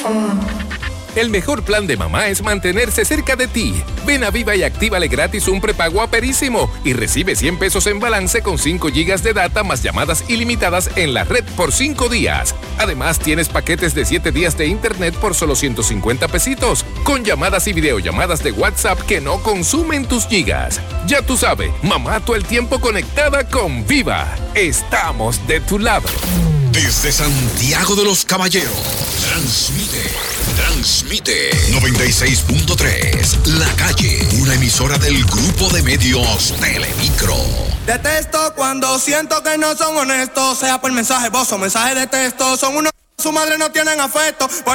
El mejor plan de mamá es mantenerse cerca de ti. Ven a Viva y actívale gratis un prepago a Perísimo y recibe 100 pesos en balance con 5 gigas de data más llamadas ilimitadas en la red por 5 días. Además, tienes paquetes de 7 días de internet por solo 150 pesitos, con llamadas y videollamadas de WhatsApp que no consumen tus gigas. Ya tú sabes, mamá todo el tiempo conectada con Viva. Estamos de tu lado. Desde Santiago de los Caballeros, transmite 96.3, La Calle, una emisora del grupo de medios Telemicro. Detesto cuando siento que no son honestos, sea por mensaje, voz o mensaje de texto, son unos, su madre no tienen afecto, por